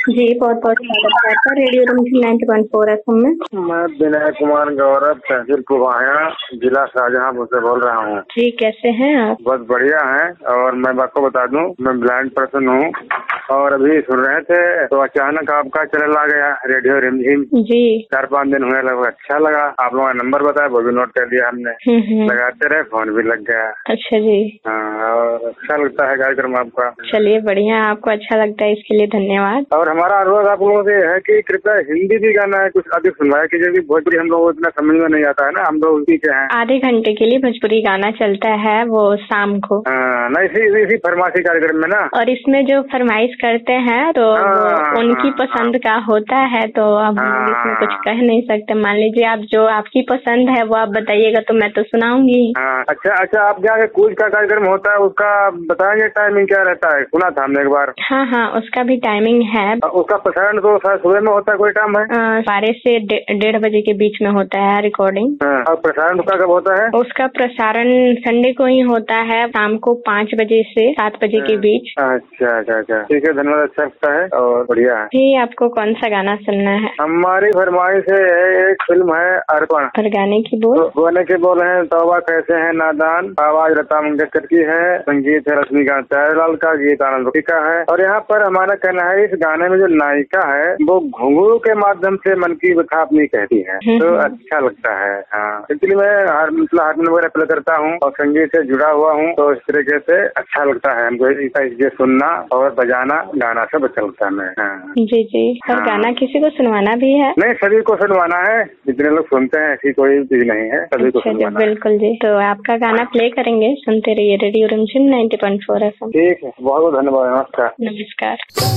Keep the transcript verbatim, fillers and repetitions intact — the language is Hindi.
जी, बहुत बहुत स्वागत है आपका radio रमझिम ninety point four FM में। मैं विनय कुमार गौरव, तहसील कुवाया, जिला शाहजहांपुर से बोल रहा हूँ। जी, कैसे हैं आप? बहुत बढ़िया है। और मैं आपको बता दूं, मैं ब्लाइंड पर्सन हूँ और अभी सुन रहे थे तो अचानक आपका चैनल आ गया रेडियो रमझिम। जी, चार पाँच दिन हुए, लगभग अच्छा लगा। आप लोगों का नंबर बताया, वो भी नोट कर लिया हमने। लगाते रहे, फोन भी लग गया। अच्छा जी। हाँ, और अच्छा लगता है कार्यक्रम आपका। चलिए बढ़िया, आपको अच्छा लगता है, इसके लिए धन्यवाद। और हमारा अनुरोध आप लोगों से है कि कृपया हिंदी भी गाना है कुछ अधिक सुनवाया कीजिए, क्योंकि भोजपुरी हम लोग इतना समझ में नहीं आता है ना, हम लोग उसी के हैं। आधे घंटे के लिए भोजपुरी गाना चलता है, वो शाम को। हाँ, नहीं इसी इसी फरमाइशी कार्यक्रम में ना। और इसमें जो फरमाइश करते हैं तो वो उनकी पसंद का होता है, तो अब हम लोग इसमें कुछ कह नहीं सकते। मान लीजिए आप जो आपकी पसंद है वो आप बताइएगा तो मैं तो सुनाऊंगी। अच्छा अच्छा, आप जहाँ क्विज का कार्यक्रम होता है उसका बताएंगे टाइमिंग क्या रहता है? सुना था हमने एक बार। हाँ हाँ, उसका भी टाइमिंग है। उसका प्रसारण तो सुबह में होता है, कोई टाइम है? बारह से डेढ़ बजे के बीच में होता है रिकॉर्डिंग। और प्रसारण उसका कब होता है? उसका प्रसारण संडे को ही होता है, शाम को पाँच बजे से सात बजे के बीच। अच्छा अच्छा अच्छा, ठीक है, धन्यवाद। अच्छा लगता है और बढ़िया है। जी, आपको कौन सा गाना सुनना है? हमारी फरमाइश है, एक फिल्म है अर्पण। और गाने की बोल तो गाने के बोल है तौबा कैसे है नादान, आवाज लता मंगेशकर की है, संगीत है रजनीकांत प्यारेलाल का, गीत आनंद का है। और यहाँ पर हमारा कहना है, इस गाने में जो नायिका है वो घुंघरू के माध्यम से मन की बात अपनी कहती है, तो अच्छा लगता है। हाँ, इसलिए मैं हर मतलब हारमोनियम वगैरह प्ले करता हूँ और संगीत से जुड़ा हुआ हूँ, तो इस तरीके से अच्छा लगता है हमको ये सुनना और बजाना, गाना सब अच्छा लगता है। मैं हाँ। जी जी। और हाँ। गाना किसी को सुनवाना भी है? नहीं, सभी को सुनवाना है, जितने लोग सुनते हैं ऐसी कोई चीज नहीं है, सभी को सुनवाना है। बिल्कुल जी, तो आपका गाना प्ले करेंगे, सुनते रहिए radio रमझिम ninety point four FM. ठीक है, बहुत बहुत धन्यवाद। नमस्कार। नमस्कार।